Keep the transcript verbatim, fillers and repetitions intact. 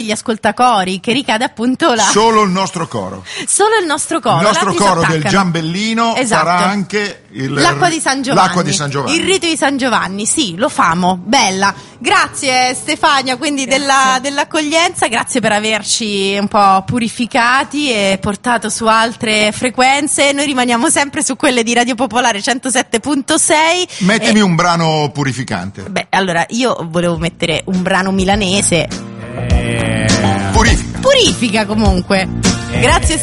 degli ascoltacori, che ricade appunto la... Solo il nostro coro. Solo il nostro coro. Il nostro L'altri coro si del attaccano. Giambellino Esatto. farà anche il, l'acqua di San Giovanni. l'acqua di San Giovanni. Il rito di San Giovanni, sì, lo famo, bella. Grazie Stefania, quindi della, dell'accoglienza, grazie per averci un po' purificati e portato su altre frequenze. Noi rimaniamo sempre su quelle di Radio Popolare centosette virgola sei. Mettimi e... un brano purificante. Beh, allora io volevo mettere un brano milanese. Purifica. Purifica comunque. Grazie